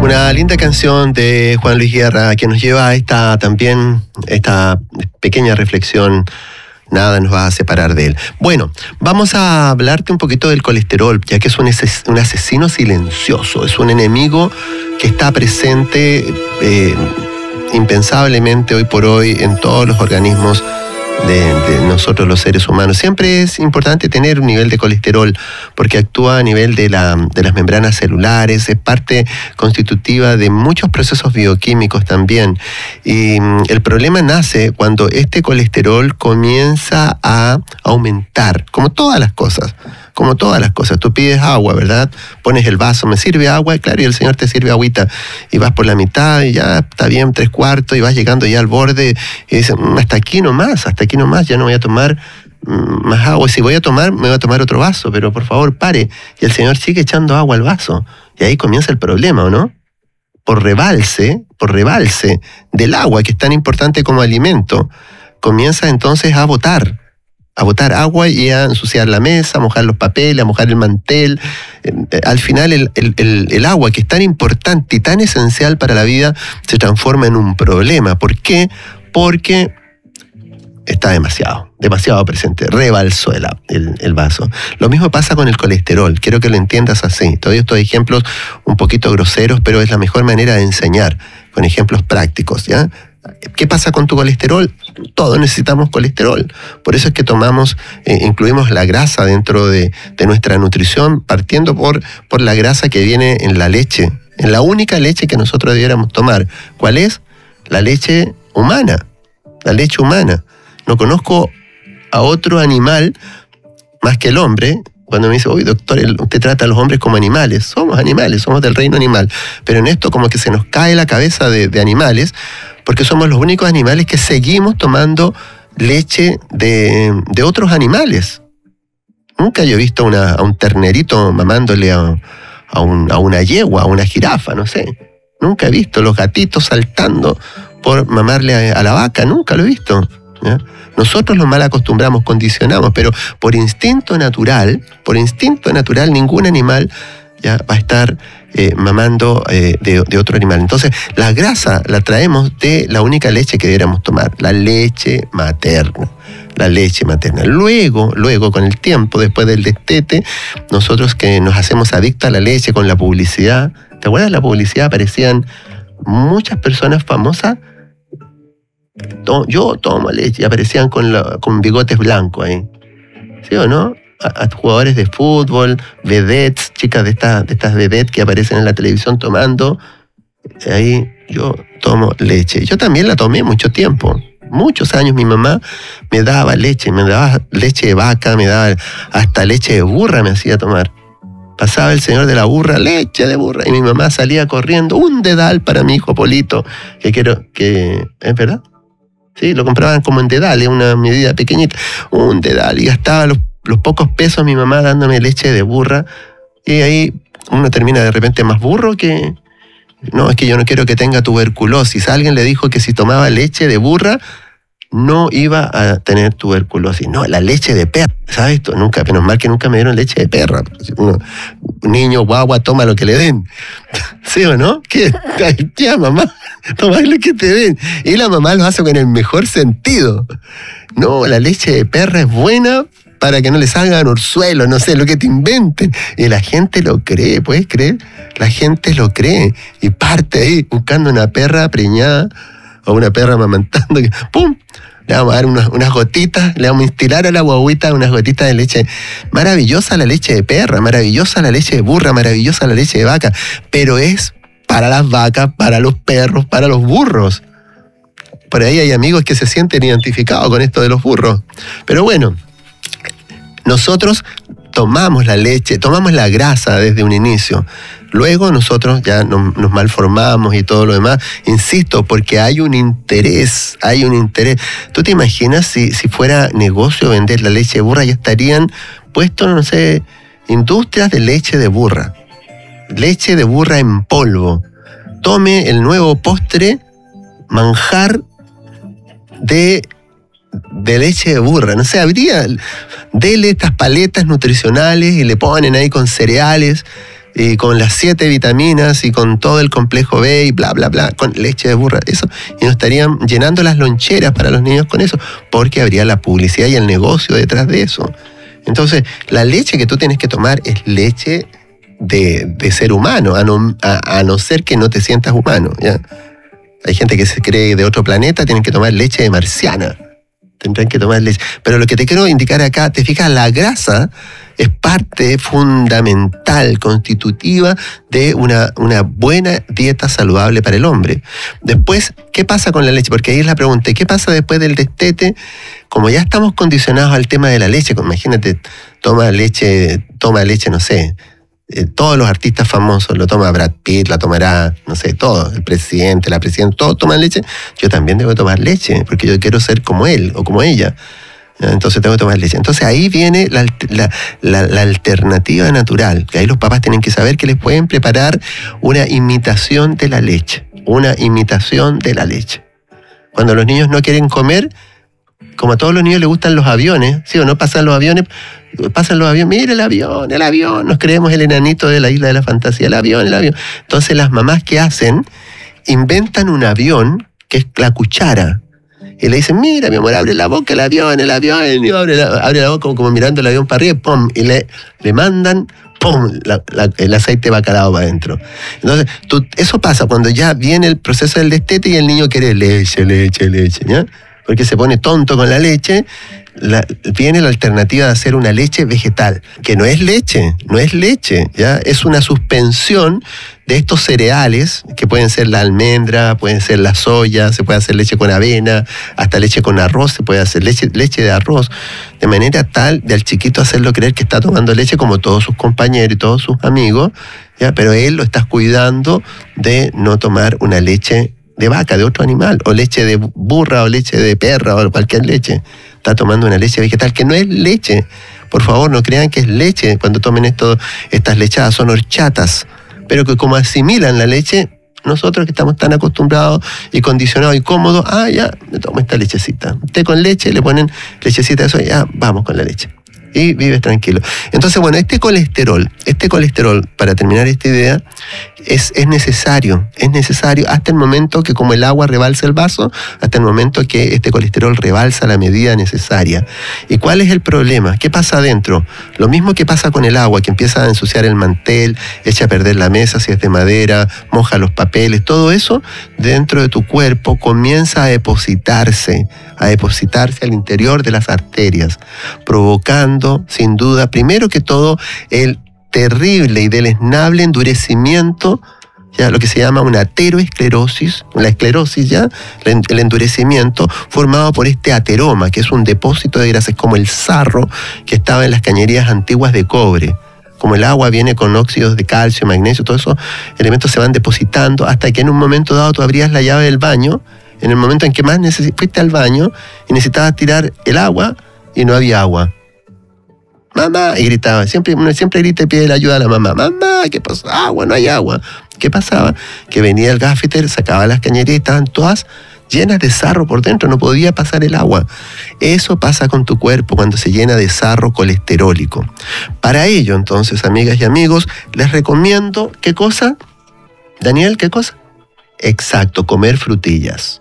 Una linda canción de Juan Luis Guerra que nos lleva a esta pequeña reflexión. Nada nos va a separar de él. Bueno, vamos a hablarte un poquito del colesterol, ya que es un asesino silencioso, es un enemigo que está presente impensablemente hoy por hoy en todos los organismos de nosotros los seres humanos. Siempre es importante tener un nivel de colesterol porque actúa a nivel de las membranas celulares, es parte constitutiva de muchos procesos bioquímicos también. Y el problema nace cuando este colesterol comienza a aumentar, como todas las cosas. Tú pides agua, ¿verdad? Pones el vaso, ¿me sirve agua? Claro, y el Señor te sirve agüita. Y vas por la mitad y ya está bien, 3/4, y vas llegando ya al borde y dices, hasta aquí nomás, ya no voy a tomar más agua. Si voy a tomar, me voy a tomar otro vaso, pero por favor, pare. Y el Señor sigue echando agua al vaso. Y ahí comienza el problema, ¿o no? Por rebalse del agua, que es tan importante como alimento, comienza entonces a botar agua y a ensuciar la mesa, a mojar los papeles, a mojar el mantel. Al final el agua, que es tan importante y tan esencial para la vida, se transforma en un problema. ¿Por qué? Porque está demasiado presente, rebalsó el vaso. Lo mismo pasa con el colesterol, quiero que lo entiendas así. Todos estos ejemplos un poquito groseros, pero es la mejor manera de enseñar, con ejemplos prácticos, ¿ya? ¿Qué pasa con tu colesterol? Todos necesitamos colesterol. Por eso es que incluimos la grasa dentro de nuestra nutrición, partiendo por la grasa que viene en la leche, en la única leche que nosotros debiéramos tomar. ¿Cuál es? La leche humana. La leche humana. No conozco a otro animal más que el hombre. Cuando me dice, oye, doctor, usted trata a los hombres como animales. Somos animales, somos del reino animal. Pero en esto como que se nos cae la cabeza de animales, porque somos los únicos animales que seguimos tomando leche de otros animales. Nunca yo he visto a un ternerito mamándole a una yegua, a una jirafa, no sé. Nunca he visto los gatitos saltando por mamarle a la vaca, nunca lo he visto, ¿ya? Nosotros los mal acostumbramos, condicionamos, pero por instinto natural, ningún animal ya va a estar mamando de otro animal. Entonces, la grasa la traemos de la única leche que deberíamos tomar, la leche materna. Luego, con el tiempo, después del destete, nosotros que nos hacemos adictos a la leche con la publicidad. ¿Te acuerdas de la publicidad? Aparecían muchas personas famosas. Yo tomo leche, y aparecían con bigotes blancos ahí. ¿Sí o no? A jugadores de fútbol, vedettes, chicas de estas vedettes que aparecen en la televisión tomando. Ahí yo tomo leche. Yo también la tomé mucho tiempo. Muchos años mi mamá me daba leche de vaca, me daba hasta leche de burra me hacía tomar. Pasaba el señor de la burra, leche de burra, y mi mamá salía corriendo, un dedal para mi hijo Polito, ¿es verdad? Sí, lo compraban como en dedal, es una medida pequeñita, un dedal, y gastaba los pocos pesos mi mamá dándome leche de burra, y ahí uno termina de repente más burro que... No, es que yo no quiero que tenga tuberculosis. Alguien le dijo que si tomaba leche de burra no iba a tener tuberculosis. No, la leche de perra, ¿sabes? Menos mal que nunca me dieron leche de perra. Un niño guagua toma lo que le den. ¿Sí o no? ¿Qué? Ya, mamá, toma lo que te den. Y la mamá lo hace con el mejor sentido. No, la leche de perra es buena para que no les salgan orzuelos, no sé, lo que te inventen. Y la gente lo cree, ¿puedes creer? La gente lo cree. Y parte ahí buscando una perra preñada o una perra amamantando. ¡Pum! Le vamos a dar unas gotitas, le vamos a instilar a la guaguita unas gotitas de leche. Maravillosa la leche de perra, maravillosa la leche de burra, maravillosa la leche de vaca. Pero es para las vacas, para los perros, para los burros. Por ahí hay amigos que se sienten identificados con esto de los burros. Pero bueno, nosotros tomamos la leche, tomamos la grasa desde un inicio. Luego nosotros ya nos malformamos y todo lo demás. Insisto, porque hay un interés. ¿Tú te imaginas si fuera negocio vender la leche de burra? Ya estarían puestos, no sé, industrias de leche de burra. Leche de burra en polvo. Tome el nuevo postre, manjar de leche de burra. No sé, dele estas paletas nutricionales y le ponen ahí con cereales. y con las 7 vitaminas y con todo el complejo B y bla, bla, bla, con leche de burra, eso, y nos estarían llenando las loncheras para los niños con eso, porque habría la publicidad y el negocio detrás de eso. Entonces, la leche que tú tienes que tomar es leche de ser humano, a no ser que no te sientas humano, ¿ya? Hay gente que se cree de otro planeta, tienen que tomar leche de marciana. Tendrán que tomar leche. Pero lo que te quiero indicar acá, te fijas, la grasa es parte fundamental, constitutiva de una buena dieta saludable para el hombre. Después, ¿qué pasa con la leche? Porque ahí es la pregunta, ¿qué pasa después del destete? Como ya estamos condicionados al tema de la leche, imagínate, toma leche, no sé, todos los artistas famosos, lo toma Brad Pitt, la tomará, no sé, todo, el presidente, la presidenta, todos toman leche. Yo también debo tomar leche, porque yo quiero ser como él o como ella. Entonces tengo que tomar leche. Entonces ahí viene la alternativa natural, que ahí los papás tienen que saber que les pueden preparar una imitación de la leche. Una imitación de la leche. Cuando los niños no quieren comer, como a todos los niños les gustan los aviones, ¿sí o no? Pasan los aviones, mira el avión, nos creemos el enanito de la isla de la fantasía, el avión. Entonces las mamás, ¿qué hacen? Inventan un avión que es la cuchara. Y le dicen, mira, mi amor, abre la boca, el avión, y abre la boca como mirando el avión para arriba, ¡pum! Y le mandan, ¡pum!, el aceite de bacalao para adentro. Entonces, eso pasa cuando ya viene el proceso del destete y el niño quiere leche, ¿ya? Porque se pone tonto con la leche, viene la alternativa de hacer una leche vegetal, que no es leche, ¿ya? Es una suspensión de estos cereales, que pueden ser la almendra, pueden ser la soya, se puede hacer leche con avena, hasta leche con arroz, se puede hacer leche de arroz, de manera tal de al chiquito hacerlo creer que está tomando leche como todos sus compañeros y todos sus amigos, ¿ya? Pero él lo está cuidando de no tomar una leche de vaca, de otro animal, o leche de burra, o leche de perra, o cualquier leche. Está tomando una leche vegetal, que no es leche. Por favor, no crean que es leche cuando tomen estas lechadas, son horchatas. Pero que como asimilan la leche, nosotros que estamos tan acostumbrados y condicionados y cómodos, ya, me tomo esta lechecita. Té con leche, le ponen lechecita de soya, vamos con la leche. Y vives tranquilo. Entonces, bueno, este colesterol, para terminar esta idea, es necesario hasta el momento que, como el agua rebalsa el vaso, hasta el momento que este colesterol rebalsa la medida necesaria. ¿Y cuál es el problema? ¿Qué pasa adentro? Lo mismo que pasa con el agua, que empieza a ensuciar el mantel, echa a perder la mesa si es de madera, moja los papeles, todo eso dentro de tu cuerpo comienza a depositarse al interior de las arterias, provocando, sin duda, primero que todo, el terrible y deleznable endurecimiento, ya lo que se llama una ateroesclerosis, la esclerosis, ya, el endurecimiento formado por este ateroma, que es un depósito de grasa, es como el sarro que estaba en las cañerías antiguas de cobre. Como el agua viene con óxidos de calcio, magnesio, todos esos elementos se van depositando hasta que en un momento dado tú abrías la llave del baño, en el momento en que más fuiste al baño y necesitabas tirar el agua y no había agua. Mamá, y gritaba, uno siempre grita y pide la ayuda a la mamá. Mamá, ¿qué pasó? Agua, no hay agua. ¿Qué pasaba? Que venía el gaffeter, sacaba las cañerías y estaban todas llenas de sarro por dentro, no podía pasar el agua. Eso pasa con tu cuerpo cuando se llena de sarro colesterólico. Para ello, entonces, amigas y amigos, les recomiendo, ¿qué cosa? Daniel, ¿qué cosa? Exacto, comer frutillas.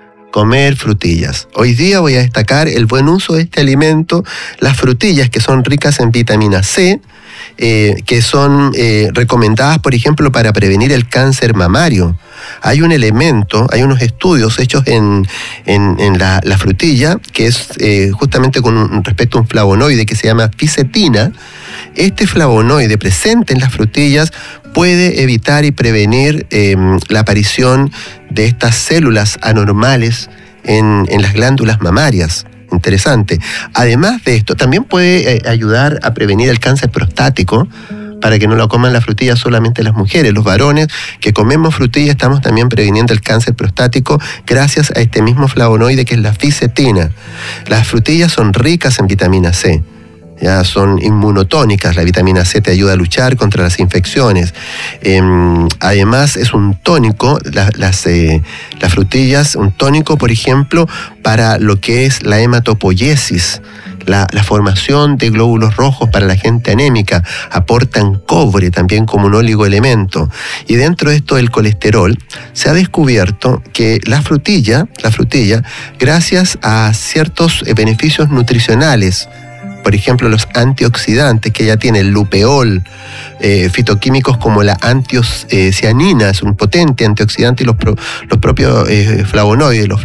Hoy día voy a destacar el buen uso de este alimento, las frutillas, que son ricas en vitamina C, que son recomendadas, por ejemplo, para prevenir el cáncer mamario. Hay un elemento, hay unos estudios hechos en la frutilla, que es justamente con respecto a un flavonoide que se llama fisetina. Este flavonoide presente en las frutillas puede evitar y prevenir la aparición de estas células anormales en las glándulas mamarias. Interesante. Además de esto, también puede ayudar a prevenir el cáncer prostático, para que no lo coman la frutilla solamente las mujeres. Los varones que comemos frutilla estamos también previniendo el cáncer prostático gracias a este mismo flavonoide que es la fisetina. Las frutillas son ricas en vitamina C. Ya son inmunotónicas, la vitamina C te ayuda a luchar contra las infecciones. Además es un tónico, las frutillas, un tónico, por ejemplo, para lo que es la hematopoiesis. la formación de glóbulos rojos para la gente anémica, aportan cobre también como un oligoelemento. Y dentro de esto del colesterol, se ha descubierto que la frutilla, gracias a ciertos beneficios nutricionales, por ejemplo, los antioxidantes que ella tiene, el lupeol, fitoquímicos como la antocianina, es un potente antioxidante, y los propios flavonoides, los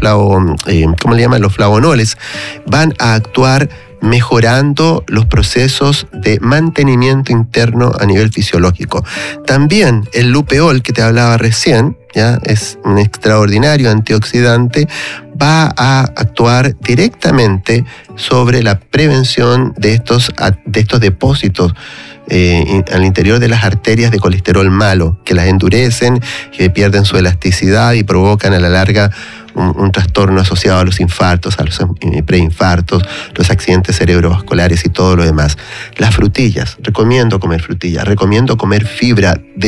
flavonoles, van a actuar mejorando los procesos de mantenimiento interno a nivel fisiológico. También el lupeol que te hablaba recién, ¿ya? Es un extraordinario antioxidante, va a actuar directamente sobre la prevención de estos depósitos al interior de las arterias de colesterol malo, que las endurecen, que pierden su elasticidad y provocan a la larga un trastorno asociado a los infartos, a los preinfartos, los accidentes cerebrovasculares y todo lo demás. Las frutillas, recomiendo comer frutillas, recomiendo comer fibra de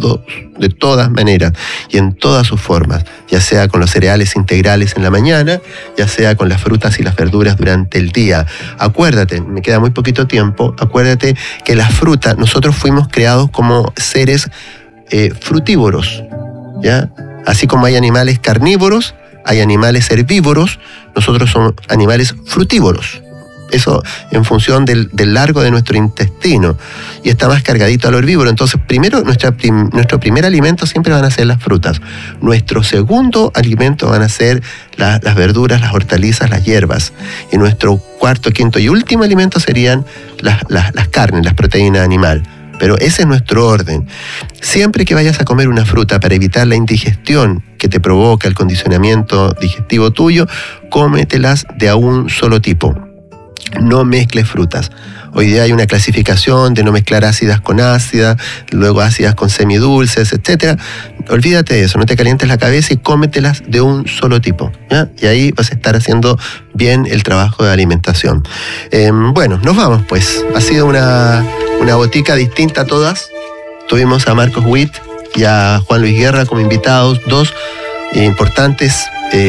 todas maneras y en todas sus formas, ya sea con los cereales integrales en la mañana, ya sea con las frutas y las verduras durante el día. Acuérdate, me queda muy poquito tiempo, acuérdate que la fruta, nosotros fuimos creados como seres frutívoros, ¿ya? Así como hay animales carnívoros, hay animales herbívoros, nosotros somos animales frutívoros. Eso en función del largo de nuestro intestino. Y está más cargadito al herbívoro. Entonces, primero, nuestro primer alimento siempre van a ser las frutas. Nuestro segundo alimento van a ser las verduras, las hortalizas, las hierbas. Y nuestro cuarto, quinto y último alimento serían las carnes, las proteínas animales. Pero ese es nuestro orden. Siempre que vayas a comer una fruta para evitar la indigestión que te provoca el condicionamiento digestivo tuyo, cómetelas de a un solo tipo. No mezcles frutas. Hoy día hay una clasificación de no mezclar ácidas con ácidas, luego ácidas con semidulces, etc. Olvídate de eso, no te calientes la cabeza y cómetelas de un solo tipo, ¿ya? Y ahí vas a estar haciendo bien el trabajo de alimentación. Bueno, nos vamos pues. Ha sido una botica distinta a todas. Tuvimos a Marcos Witt y a Juan Luis Guerra como invitados, dos importantes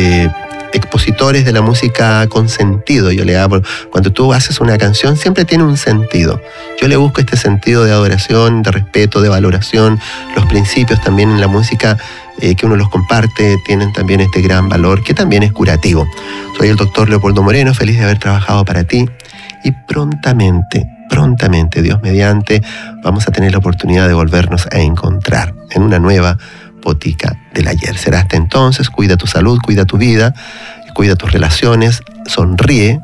expositores de la música con sentido. Yo le hago, cuando tú haces una canción siempre tiene un sentido. Yo le busco este sentido de adoración, de respeto, de valoración. Los principios también en la música que uno los comparte tienen también este gran valor que también es curativo. Soy el doctor Leopoldo Moreno, feliz de haber trabajado para ti y prontamente, Dios mediante, vamos a tener la oportunidad de volvernos a encontrar en una nueva botica del ayer. Será hasta entonces. Cuida tu salud, cuida tu vida, cuida tus relaciones, sonríe.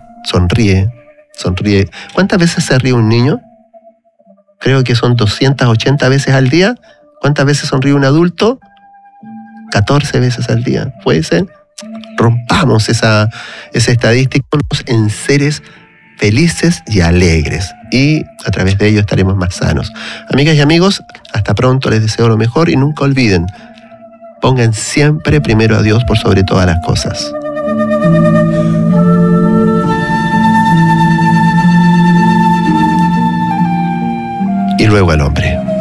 ¿Cuántas veces se ríe un niño? Creo que son 280 veces al día. ¿Cuántas veces sonríe un adulto? 14 veces al día. ¿Puede ser? Rompamos esa estadística en seres felices y alegres, y a través de ello estaremos más sanos. Amigas y amigos, hasta pronto, les deseo lo mejor y nunca olviden, pongan siempre primero a Dios por sobre todas las cosas. Y luego al hombre.